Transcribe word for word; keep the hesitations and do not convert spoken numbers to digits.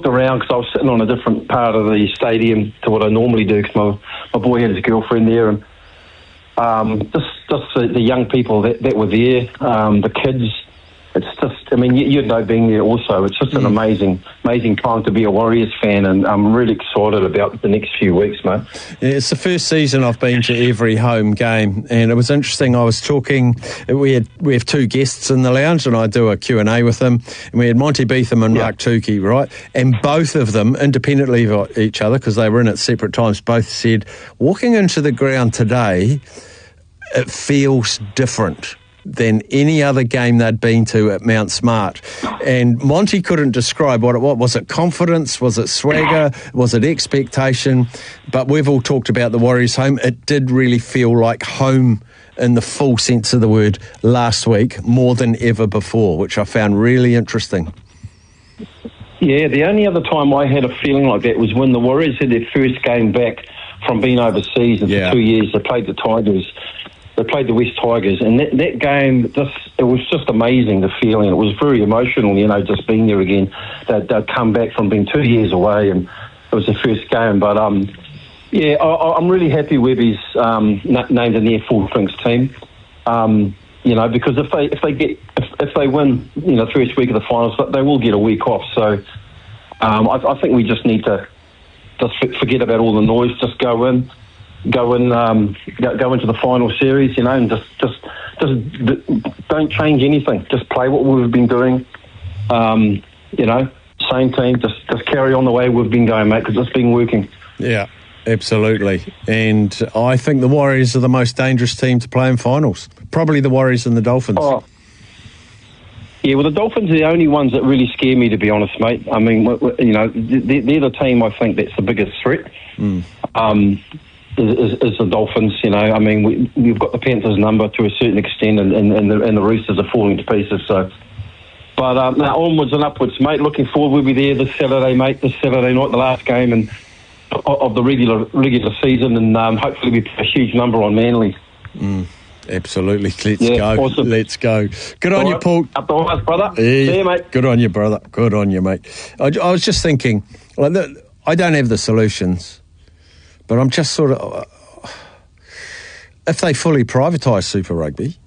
looked around because I was sitting on a different part of the stadium to what I normally do because my, my boy had his girlfriend there, and um, just just the, the young people that, that were there, um, the kids. It's just, I mean, you, you'd know being there also. It's just an Mm. amazing, amazing time to be a Warriors fan, and I'm really excited about the next few weeks, mate. Yeah, it's the first season I've been to every home game, and it was interesting. I was talking, we had we have two guests in the lounge, and I do a Q and A with them, and we had Monty Beetham and Yeah. Mark Tukey, right? And both of them, independently of each other, because they were in at separate times, both said, walking into the ground today, it feels different than any other game they'd been to at Mount Smart. And Monty couldn't describe what it was. Was it confidence? Was it swagger? Was it expectation? But we've all talked about the Warriors home. It did really feel like home in the full sense of the word last week, more than ever before, which I found really interesting. Yeah, the only other time I had a feeling like that was when the Warriors had their first game back from being overseas, and Yeah. for two years they played the Tigers. They played the West Tigers, and that, that game, just, it was just amazing, the feeling. It was very emotional, you know, just being there again. They'd, they'd come back from being two years away, and it was the first game. But, um, yeah, I, I'm really happy Webby's um, n- named in their full drinks team, um, you know, because if they if they get if, if they win, you know, first week of the finals, they will get a week off. So um, I, I think we just need to just forget about all the noise, just go in. Go in, um, go, go into the final series, you know, and just, just, just d- don't change anything. Just play what we've been doing. Um, you know, same team. Just, just carry on the way we've been going, mate, because it's been working. Yeah, absolutely. And I think the Warriors are the most dangerous team to play in finals. Probably the Warriors and the Dolphins. Oh. Yeah, well, the Dolphins are the only ones that really scare me, to be honest, mate. I mean, you know, they're, they're the team I think that's the biggest threat. Mm. Um, Is, is the Dolphins, you know. I mean, we, we've got the Panthers' number to a certain extent, and, and, and, the, and the Roosters are falling to pieces. So, but um, now onwards and upwards, mate. Looking forward, we'll be there this Saturday, mate. This Saturday night, the last game and of the regular regular season, and um, hopefully we put a huge number on Manly. Mm. Absolutely. Let's Yeah, go. awesome. Let's go. Good on All you, right. Paul. Up the wires, brother. Yeah. See you, mate. Good on you, brother. Good on you, mate. I, I was just thinking, like, the, I don't have the solutions, but I'm just sort of, uh, if they fully privatise Super Rugby,